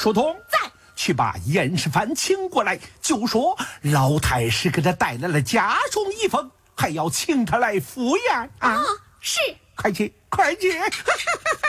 书童在， 去把严世蕃请过来，就说老太师给他带来了家中一封，还要请他来赴宴啊！ 是， 快去，快去！